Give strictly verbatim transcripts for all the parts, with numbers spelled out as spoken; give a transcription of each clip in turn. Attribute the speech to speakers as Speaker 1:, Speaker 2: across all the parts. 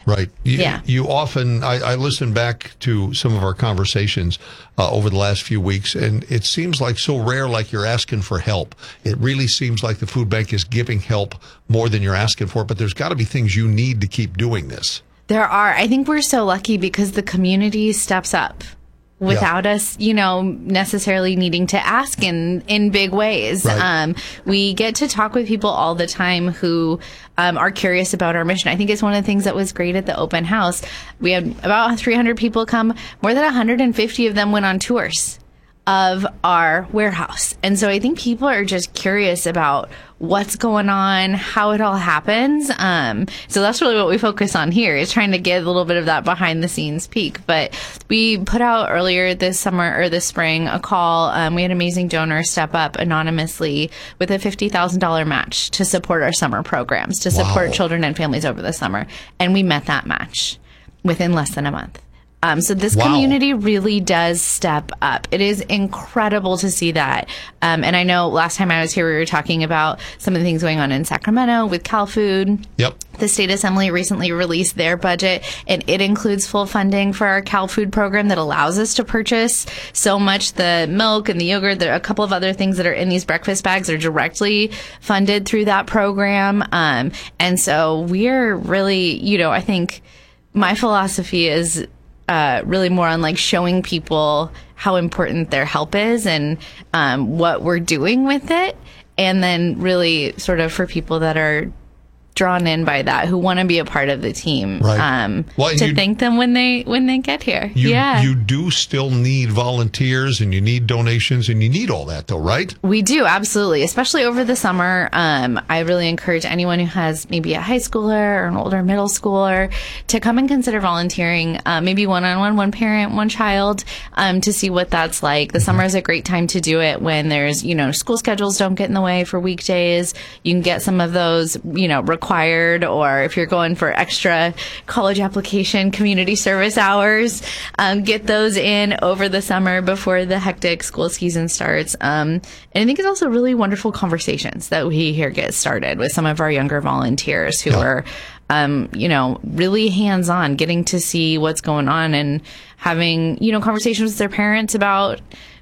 Speaker 1: Right. You,
Speaker 2: yeah.
Speaker 1: You often, I, I listen back to some of our conversations uh, over the last few weeks, and it seems like so rare, like you're asking for help. It really seems like the food bank is giving help more than you're asking for, but there's got to be things you need to keep doing this.
Speaker 2: There are. I think we're so lucky because the community steps up without yeah. us, you know, necessarily needing to ask in, in big ways.
Speaker 1: Right.
Speaker 2: Um, we get to talk with people all the time who um, are curious about our mission. I think it's one of the things that was great at the open house. We had about three hundred people come. More than one hundred fifty of them went on tours of our warehouse. And so I think people are just curious about what's going on, how it all happens. Um, so that's really what we focus on here, is trying to get a little bit of that behind the scenes peek. But we put out earlier this summer or this spring a call. Um, we had amazing donors step up anonymously with a fifty thousand dollars match to support our summer programs, to support
Speaker 1: wow.
Speaker 2: children and families over the summer. And we met that match within less than a month. Um, so this
Speaker 1: wow.
Speaker 2: community really does step up. It is incredible to see that. Um, and I know last time I was here, we were talking about some of the things going on in Sacramento with CalFood.
Speaker 1: Yep.
Speaker 2: The State Assembly recently released their budget, and it includes full funding for our CalFood program that allows us to purchase so much. The milk and the yogurt, there are a couple of other things that are in these breakfast bags are directly funded through that program. Um, and so we're really, you know, I think my philosophy is Uh, really more on like showing people how important their help is and um, what we're doing with it. And then really sort of for people that are drawn in by that, who want to be a part of the team,
Speaker 1: right.
Speaker 2: um,
Speaker 1: well,
Speaker 2: to
Speaker 1: you,
Speaker 2: thank them when they when they get here.
Speaker 1: You,
Speaker 2: yeah,
Speaker 1: you do still need volunteers and you need donations and you need all that though, right?
Speaker 2: We do, absolutely, especially over the summer. Um, I really encourage anyone who has maybe a high schooler or an older middle schooler to come and consider volunteering, uh, maybe one-on-one, one parent, one child, um, to see what that's like. The mm-hmm. summer is a great time to do it when there's, you know, school schedules don't get in the way for weekdays. You can get some of those, you know, required, or if you're going for extra college application community service hours, um, get those in over the summer before the hectic school season starts. Um, and I think it's also really wonderful conversations that we here get started with some of our younger volunteers who yeah. are, um, you know, really hands-on, getting to see what's going on and having, you know, conversations with their parents about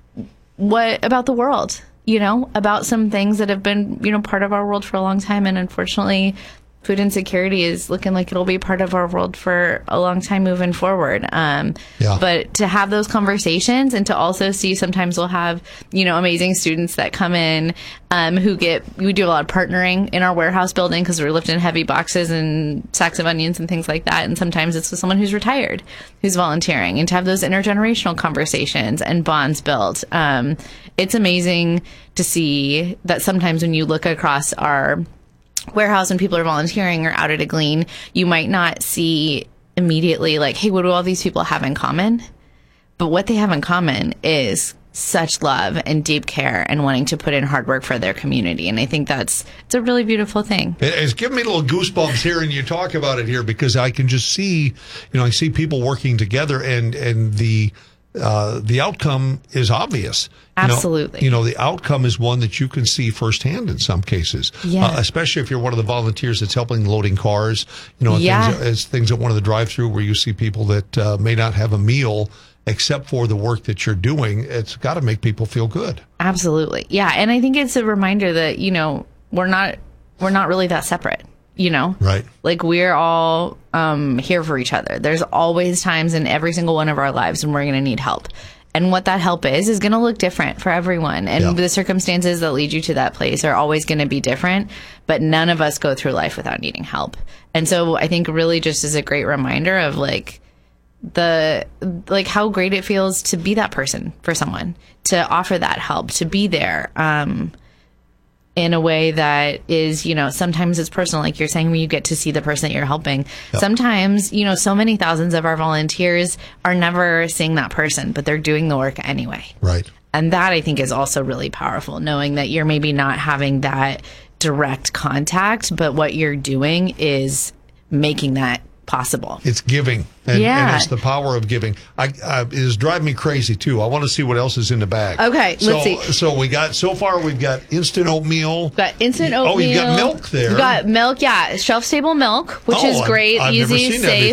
Speaker 2: what, about the world. You know, about some things that have been, you know, part of our world for a long time. And unfortunately, food insecurity is looking like it'll be part of our world for a long time moving forward. Um, yeah. But to have those conversations and to also see sometimes we'll have, you know, amazing students that come in um, who get, we do a lot of partnering in our warehouse building because we're lifting heavy boxes and sacks of onions and things like that. And sometimes it's with someone who's retired, who's volunteering, and to have those intergenerational conversations and bonds built. Um, it's amazing to see that sometimes when you look across our warehouse and people are volunteering or out at a glean, you might not see immediately like, hey, what do all these people have in common? But what they have in common is such love and deep care and wanting to put in hard work for their community. And I think that's, it's a really beautiful thing.
Speaker 1: It's giving me little goosebumps hearing you talk about it here, because I can just see, you know, I see people working together and, and the, uh, the outcome is obvious.
Speaker 2: Absolutely.
Speaker 1: You know, you know, the outcome is one that you can see firsthand in some cases,
Speaker 2: yeah.
Speaker 1: uh, especially if you're one of the volunteers that's helping loading cars, you know,
Speaker 2: yeah.
Speaker 1: things, as things at one of the drive-through where you see people that uh, may not have a meal except for the work that you're doing. It's got to make people feel good.
Speaker 2: Absolutely. Yeah. And I think it's a reminder that, you know, we're not, we're not really that separate. You know,
Speaker 1: right? Like
Speaker 2: we're all um, here for each other. There's always times in every single one of our lives when we're going to need help. And what that help is, is going to look different for everyone. And yeah. the circumstances that lead you to that place are always going to be different. But none of us go through life without needing help. And so I think really just is a great reminder of like the, like how great it feels to be that person for someone, to offer that help, to be there. Um, in a way that is, you know, sometimes it's personal, like you're saying, when you get to see the person that you're helping. Yep. Sometimes, you know, so many thousands of our volunteers are never seeing that person, but they're doing the work anyway.
Speaker 1: Right.
Speaker 2: And that, I think, is also really powerful, knowing that you're maybe not having that direct contact, but what you're doing is making that possible.
Speaker 1: It's giving. And,
Speaker 2: yeah.
Speaker 1: and it's the power of giving. I, uh, it is driving me crazy, too. I want to see what else is in the bag.
Speaker 2: Okay,
Speaker 1: so,
Speaker 2: let's see.
Speaker 1: So we got, so far, we've got instant oatmeal.
Speaker 2: We've got instant oatmeal.
Speaker 1: Oh, you've got milk there.
Speaker 2: We've got milk, yeah. Shelf-stable milk, which
Speaker 1: oh,
Speaker 2: is great,
Speaker 1: I've, I've
Speaker 2: easy,
Speaker 1: never seen
Speaker 2: safe.
Speaker 1: That